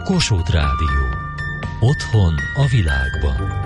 Kossuth Rádió. Otthon a világban.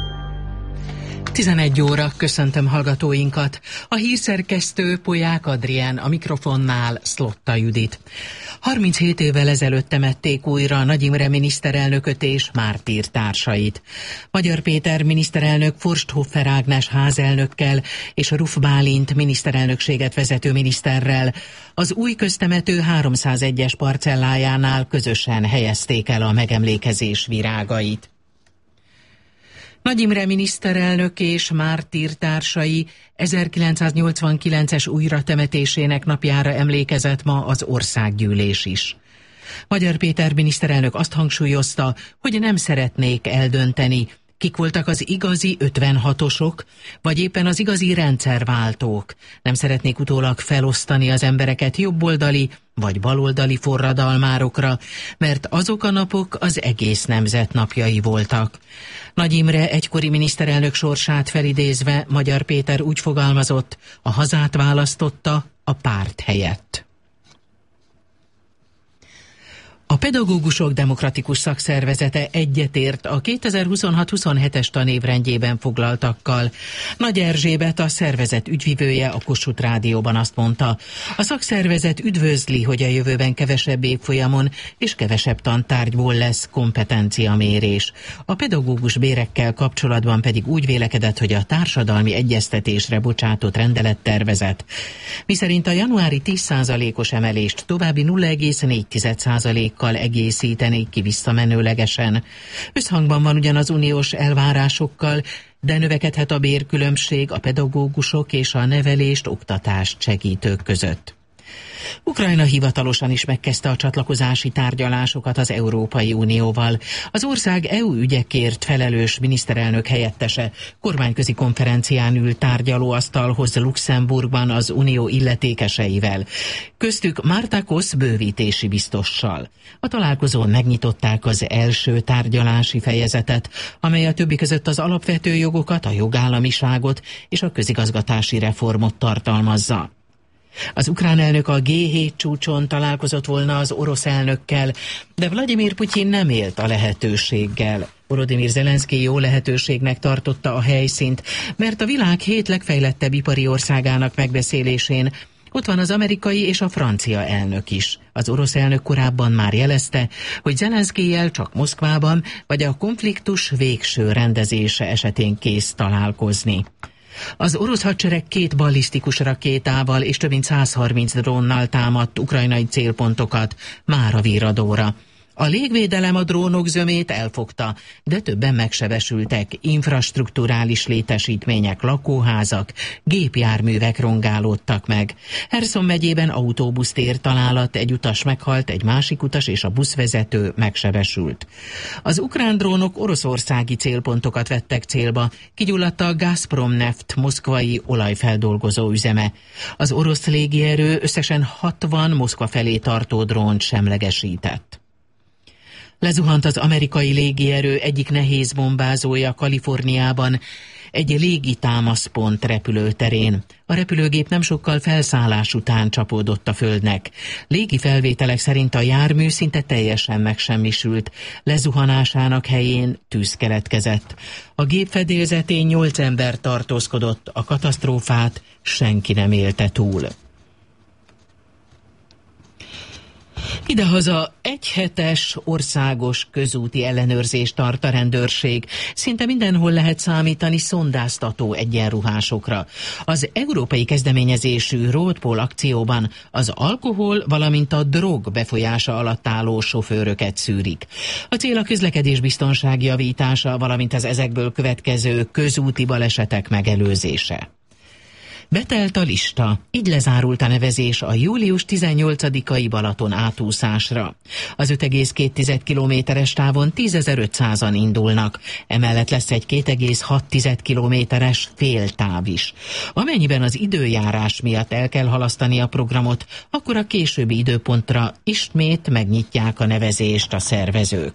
11 óra, köszöntöm hallgatóinkat. A hírszerkesztő Polyák Adrián, a mikrofonnál Szlotta Judit. 37 évvel ezelőtt temették újra Nagy Imre miniszterelnököt és mártírtársait. Magyar Péter miniszterelnök Forsthoffer Ágnes házelnökkel és Ruf Bálint miniszterelnökséget vezető miniszterrel az új köztemető 301-es parcellájánál közösen helyezték el a megemlékezés virágait. Nagy Imre miniszterelnök és mártírtársai 1989-es újratemetésének napjára emlékezett ma az országgyűlés is. Magyar Péter miniszterelnök azt hangsúlyozta, hogy nem szeretnék eldönteni, kik voltak az igazi 56-osok, vagy éppen az igazi rendszerváltók. Nem szeretnék utólag felosztani az embereket jobboldali vagy baloldali forradalmárokra, mert azok a napok az egész nemzet napjai voltak. Nagy Imre egykori miniszterelnök sorsát felidézve Magyar Péter úgy fogalmazott, a hazát választotta a párt helyett. A Pedagógusok Demokratikus Szakszervezete egyetért a 2026-27-es tanévrendjében foglaltakkal. Nagy Erzsébet, a szervezet ügyvivője a Kossuth Rádióban azt mondta, a szakszervezet üdvözli, hogy a jövőben kevesebb évfolyamon és kevesebb tantárgyból lesz kompetenciamérés. A pedagógus bérekkel kapcsolatban pedig úgy vélekedett, hogy a társadalmi egyeztetésre bocsátott rendelettervezet, miszerint a januári 10%-os emelést további 0,4%-kal egészítenék ki visszamenőlegesen. Összhangban van ugyan az uniós elvárásokkal, de növekedhet a bérkülönbség a pedagógusok és a nevelést, oktatást segítők között. Ukrajna hivatalosan is megkezdte a csatlakozási tárgyalásokat az Európai Unióval. Az ország EU ügyekért felelős miniszterelnök helyettese kormányközi konferencián ül tárgyalóasztalhoz Luxemburgban az unió illetékeseivel. Köztük Marta Kosz bővítési biztossal. A találkozón megnyitották az első tárgyalási fejezetet, amely a többi között az alapvető jogokat, a jogállamiságot és a közigazgatási reformot tartalmazza. Az ukrán elnök a G7 csúcson találkozott volna az orosz elnökkel, de Vladimir Putyin nem élt a lehetőséggel. Volodymyr Zelenszky jó lehetőségnek tartotta a helyszínt, mert a világ 7 legfejlettebb ipari országának megbeszélésén ott van az amerikai és a francia elnök is. Az orosz elnök korábban már jelezte, hogy Zelenszkijjel csak Moszkvában vagy a konfliktus végső rendezése esetén kész találkozni. Az orosz hadsereg 2 ballisztikus rakétával és több mint 130 drónnal támadt ukrajnai célpontokat mára Víradóra. A légvédelem a drónok zömét elfogta, de többen megsebesültek, infrastrukturális létesítmények, lakóházak, gépjárművek rongálódtak meg. Herson megyében autóbusztér találat, egy utas meghalt, egy másik utas és a buszvezető megsebesült. Az ukrán drónok oroszországi célpontokat vettek célba, kigyulladt a Gazprom Neft moszkvai olajfeldolgozó üzeme. Az orosz légierő összesen 60 Moszkva felé tartó drónt semlegesített. Lezuhant az amerikai légierő egyik nehéz bombázója Kaliforniában, egy légitámaszpont repülőterén. A repülőgép nem sokkal felszállás után csapódott a földnek. Légi felvételek szerint a jármű szinte teljesen megsemmisült. Lezuhanásának helyén tűz keletkezett. A gép fedélzetén 8 ember tartózkodott, a katasztrófát senki nem élte túl. Idehaza egyhetes országos közúti ellenőrzést tart a rendőrség. Szinte mindenhol lehet számítani szondáztató egyenruhásokra. Az európai kezdeményezésű Roadpol akcióban az alkohol, valamint a drog befolyása alatt álló sofőröket szűrik. A cél a közlekedés biztonság javítása, valamint az ezekből következő közúti balesetek megelőzése. Betelt a lista, így lezárult a nevezés a július 18-ai Balaton átúszásra. Az 5,2 kilométeres távon 10.500-an indulnak, emellett lesz egy 2,6 kilométeres féltáv is. Amennyiben az időjárás miatt el kell halasztani a programot, akkor a későbbi időpontra ismét megnyitják a nevezést a szervezők.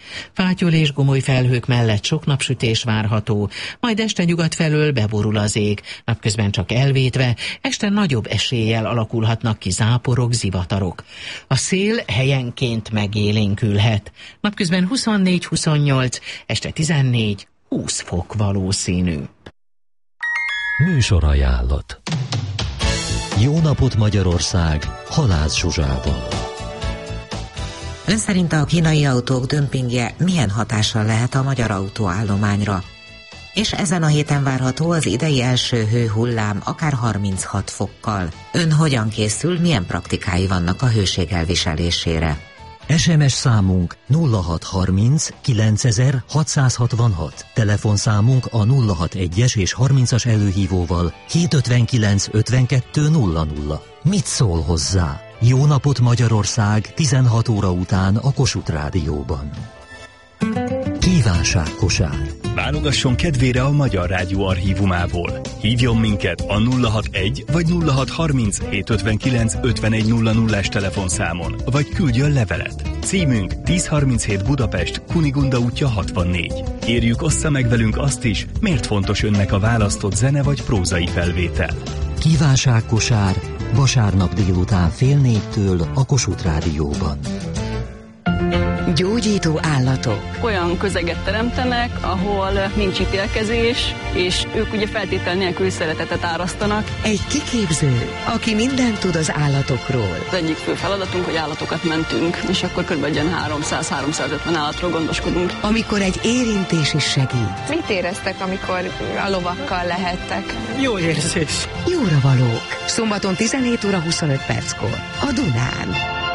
Fátyol és gomoly felhők mellett sok napsütés várható, majd este nyugat felől beborul az ég, napközben csak elvétve, este nagyobb eséllyel alakulhatnak ki záporok, zivatarok. A szél helyenként megélénkülhet. Napközben 24-28, este 14-20 fok valószínű. Műsorajánlat. Jó napot Magyarország, Halász Zsuzsával. Ön szerint a kínai autók dömpingje milyen hatással lehet a magyar autóállományra? És ezen a héten várható az idei első hőhullám, akár 36 fokkal. Ön hogyan készül, milyen praktikái vannak a hőség elviselésére? SMS számunk 0630 9666, telefonszámunk a 061-es és 30-as előhívóval 759 52 00. Mit szól hozzá? Jó napot Magyarország 16 óra után a Kossuth Rádióban. Kívánságkosár. Válogasson kedvére a Magyar Rádió archívumából. Hívjon minket a 061 vagy 0630 759 5100-es telefonszámon, vagy küldjön levelet. Címünk 1037 Budapest, Kunigunda útja 64. Kérjük, ossza meg velünk azt is, miért fontos önnek a választott zene vagy prózai felvétel. Kívánságkosár vasárnap délután 3:30 a Kossuth Rádióban. Gyógyító állatok. Olyan közeget teremtenek, ahol nincs ítélkezés, és ők ugye feltétel nélkül szeretetet árasztanak. Egy kiképző, aki mindent tud az állatokról. Az egyik fő feladatunk, hogy állatokat mentünk, és akkor kb. 300-350 állatról gondoskodunk. Amikor egy érintés is segít. Mit éreztek, amikor a lovakkal lehettek? Jó érzés. Jóra valók. Szombaton 17:25 a Dunán.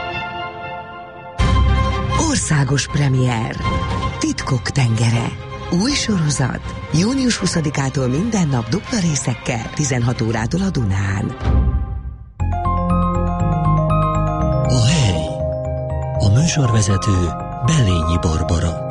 Országos premier. Titkok tengere. Új sorozat. Június 20-ától minden nap dupla részekkel, 16 órától a Dunán. A hely. A műsorvezető Belényi Barbara.